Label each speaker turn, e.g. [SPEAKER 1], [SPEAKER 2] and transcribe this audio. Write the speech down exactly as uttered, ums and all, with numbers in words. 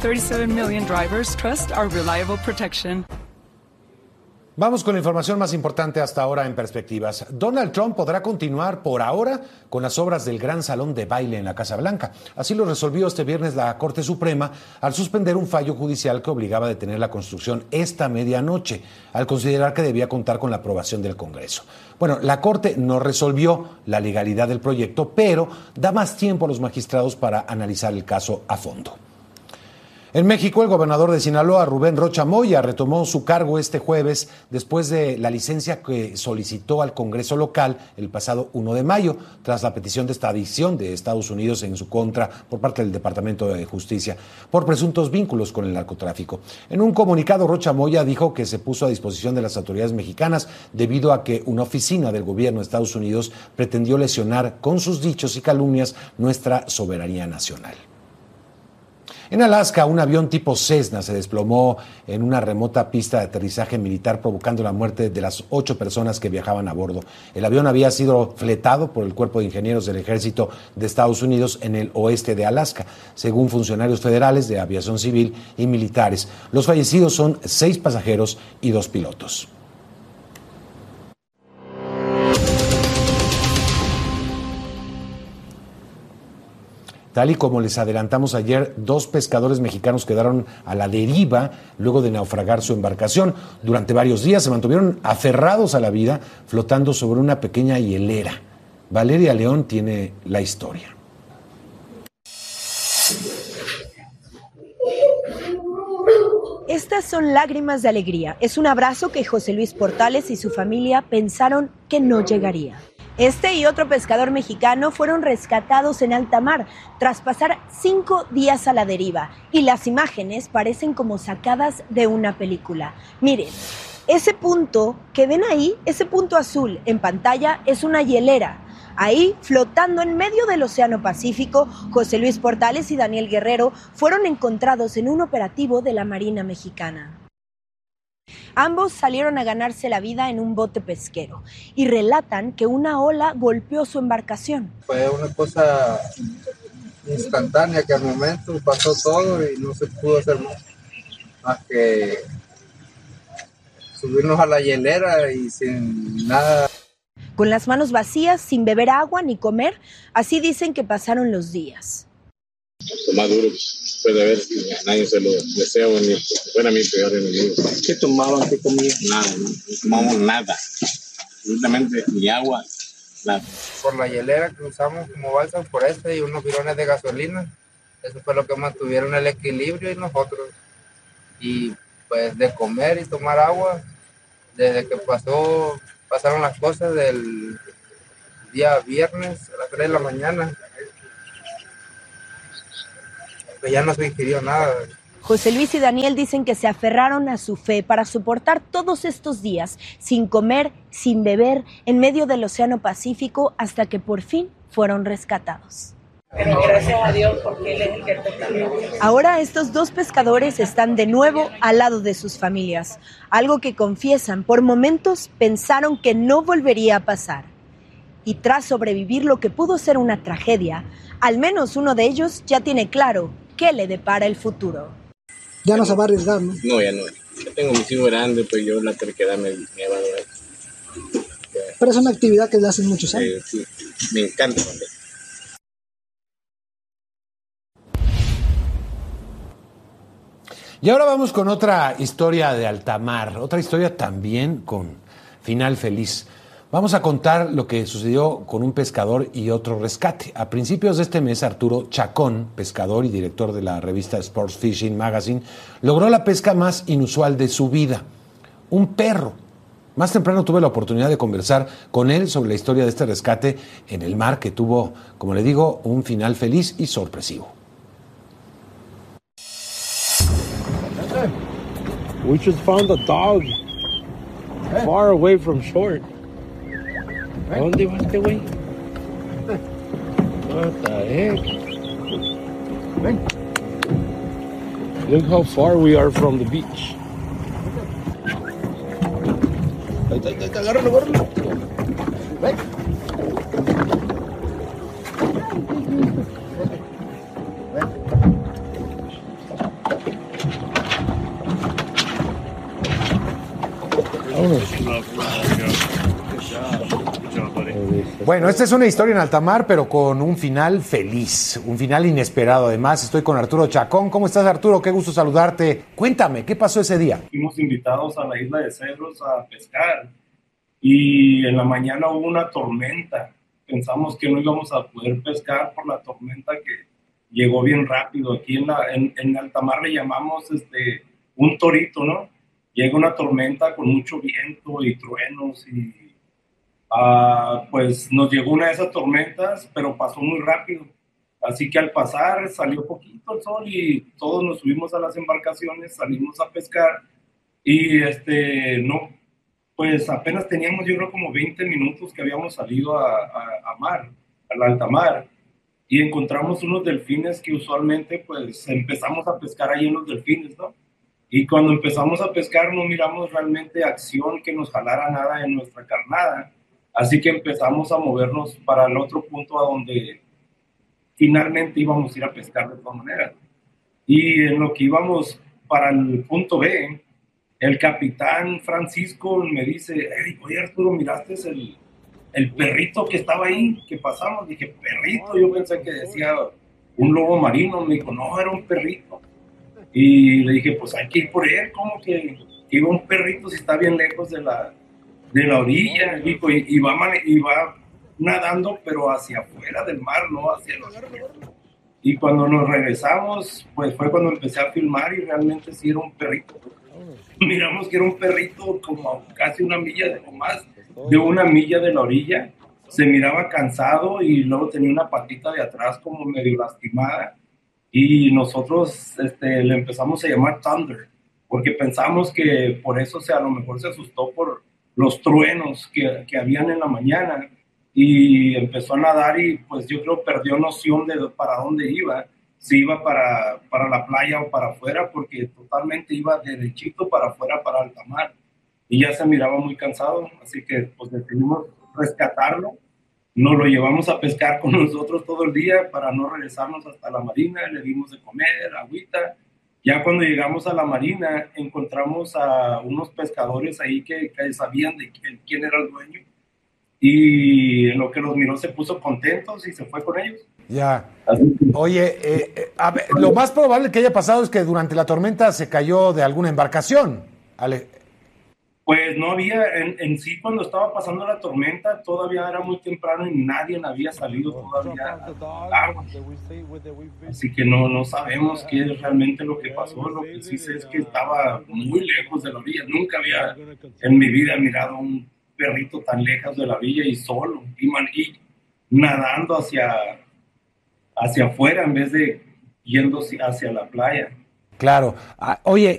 [SPEAKER 1] thirty-seven million drivers trust our reliable protection.
[SPEAKER 2] Vamos con la información más importante hasta ahora en Perspectivas. Donald Trump podrá continuar por ahora con las obras del gran salón de baile en la Casa Blanca. Así lo resolvió este viernes la Corte Suprema al suspender un fallo judicial que obligaba a detener la construcción esta medianoche, al considerar que debía contar con la aprobación del Congreso. Bueno, la Corte no resolvió la legalidad del proyecto, pero da más tiempo a los magistrados para analizar el caso a fondo. En México, el gobernador de Sinaloa, Rubén Rocha Moya, retomó su cargo este jueves después de la licencia que solicitó al Congreso local el pasado primero de mayo, tras la petición de extradición de Estados Unidos en su contra por parte del Departamento de Justicia por presuntos vínculos con el narcotráfico. En un comunicado, Rocha Moya dijo que se puso a disposición de las autoridades mexicanas debido a que una oficina del gobierno de Estados Unidos pretendió lesionar con sus dichos y calumnias nuestra soberanía nacional. En Alaska, un avión tipo Cessna se desplomó en una remota pista de aterrizaje militar, provocando la muerte de las ocho personas que viajaban a bordo. El avión había sido fletado por el Cuerpo de Ingenieros del Ejército de Estados Unidos en el oeste de Alaska, según funcionarios federales de aviación civil y militares. Los fallecidos son seis pasajeros y dos pilotos. Tal y como les adelantamos ayer, dos pescadores mexicanos quedaron a la deriva luego de naufragar su embarcación. Durante varios días se mantuvieron aferrados a la vida, flotando sobre una pequeña hielera. Valeria León tiene la historia.
[SPEAKER 3] Estas son lágrimas de alegría. Es un abrazo que José Luis Portales y su familia pensaron que no llegaría. Este y otro pescador mexicano fueron rescatados en alta mar tras pasar cinco días a la deriva, y las imágenes parecen como sacadas de una película. Miren, ese punto que ven ahí, ese punto azul en pantalla, es una hielera. Ahí, flotando en medio del Océano Pacífico, José Luis Portales y Daniel Guerrero fueron encontrados en un operativo de la Marina Mexicana. Ambos salieron a ganarse la vida en un bote pesquero y relatan que una ola golpeó su embarcación.
[SPEAKER 4] Fue una cosa instantánea que al momento pasó todo y no se pudo hacer más, más que subirnos a la hielera y sin nada.
[SPEAKER 3] Con las manos vacías, sin beber agua ni comer, así dicen que pasaron los días.
[SPEAKER 5] Lo más duro puede haber, a nadie se lo deseo, ni fuera mi peor enemigo.
[SPEAKER 4] ¿Qué tomaban? ¿Qué comían?
[SPEAKER 5] Nada, no, no tomamos nada, absolutamente ni agua, nada.
[SPEAKER 4] Por la hielera que usamos como balsa por este y unos bidones de gasolina, eso fue lo que mantuvieron el equilibrio y nosotros. Y pues de comer y tomar agua, desde que pasó, pasaron las cosas del día viernes a las tres de la mañana, ya no se ingirió nada.
[SPEAKER 3] José Luis y Daniel dicen que se aferraron a su fe para soportar todos estos días sin comer, sin beber, en medio del Océano Pacífico, hasta que por fin fueron rescatados.
[SPEAKER 6] Pero gracias a Dios, porque Él es el que protege.
[SPEAKER 3] Ahora estos dos pescadores están de nuevo al lado de sus familias, algo que confiesan por momentos pensaron que no volvería a pasar. Y tras sobrevivir lo que pudo ser una tragedia, al menos uno de ellos ya tiene claro qué le depara el futuro.
[SPEAKER 7] Ya no se va a arriesgar, ¿no?
[SPEAKER 5] No, ya no. Yo tengo mis hijos grandes, pues yo la terquedad me, me va a dar.
[SPEAKER 7] Pero es una actividad que le hacen muchos años.
[SPEAKER 5] Sí, sí, me encanta.
[SPEAKER 2] Y ahora vamos con otra historia de alta mar, otra historia también con final feliz. Vamos a contar lo que sucedió con un pescador y otro rescate. A principios de este mes, Arturo Chacón, pescador y director de la revista Sports Fishing Magazine, logró la pesca más inusual de su vida, un perro. Más temprano tuve la oportunidad de conversar con él sobre la historia de este rescate en el mar que tuvo, como le digo, un final feliz y sorpresivo.
[SPEAKER 8] We just found a dog far away from shore. ¿A dónde va este güey? What the heck? Ven. Look how far we are from the beach. Ahí está, ahí está, agárralo, agárralo. Ven.
[SPEAKER 2] Bueno, esta es una historia en alta mar, pero con un final feliz, un final inesperado. Además, estoy con Arturo Chacón. ¿Cómo estás, Arturo? Qué gusto saludarte. Cuéntame, ¿qué pasó ese día?
[SPEAKER 9] Fuimos invitados a la isla de Cedros a pescar y en la mañana hubo una tormenta. Pensamos que no íbamos a poder pescar por la tormenta que llegó bien rápido. Aquí en, la, en, en alta mar le llamamos este, un torito, ¿no? Llega una tormenta con mucho viento y truenos y uh, pues nos llegó una de esas tormentas, pero pasó muy rápido. Así que al pasar salió poquito el sol y todos nos subimos a las embarcaciones, salimos a pescar y este, no, pues apenas teníamos yo creo como veinte minutos que habíamos salido a, a, a mar, a la alta mar, y encontramos unos delfines que usualmente pues empezamos a pescar ahí en los delfines, ¿no? Y cuando empezamos a pescar no miramos realmente acción que nos jalara nada en nuestra carnada, así que empezamos a movernos para el otro punto a donde finalmente íbamos a ir a pescar de todas maneras. Y en lo que íbamos para el punto B, el capitán Francisco me dice, hey, oye Arturo, ¿miraste el, el perrito que estaba ahí, que pasamos? Dije, perrito, yo pensé que decía un lobo marino. Me dijo, no, era un perrito. Y le dije, pues hay que ir por él, ¿cómo que, que iba un perrito si está bien lejos de la, de la orilla? Dijo, y, y, va, y va nadando, pero hacia afuera del mar, no hacia los ríos. Y cuando nos regresamos, pues fue cuando empecé a filmar y realmente sí era un perrito. Miramos que era un perrito como a casi una milla de, o más de una milla de la orilla. Se miraba cansado y luego tenía una patita de atrás como medio lastimada. Y nosotros este, le empezamos a llamar Thunder, porque pensamos que por eso se, a lo mejor se asustó por los truenos que, que habían en la mañana y empezó a nadar y pues yo creo perdió noción de para dónde iba, si iba para, para la playa o para afuera, porque totalmente iba derechito para afuera, para alta mar, y ya se miraba muy cansado, así que pues decidimos rescatarlo. Nos lo llevamos a pescar con nosotros todo el día para no regresarnos hasta la marina, le dimos de comer, agüita. Ya cuando llegamos a la marina encontramos a unos pescadores ahí que, que sabían de quién, quién era el dueño, y en lo que los miró se puso contentos y se fue con ellos.
[SPEAKER 2] Ya. Oye, eh, eh, a ver, lo más probable que haya pasado es que durante la tormenta se cayó de alguna embarcación. Ale.
[SPEAKER 9] Pues no había, en, en sí cuando estaba pasando la tormenta todavía era muy temprano y nadie había salido todavía al agua. Así que no, no sabemos qué es realmente lo que pasó. Lo que sí sé es que estaba muy lejos de la orilla. Nunca había en mi vida mirado un perrito tan lejos de la orilla y solo, y, man, y nadando hacia, hacia afuera en vez de yendo hacia la playa.
[SPEAKER 2] Claro. Ah, oye,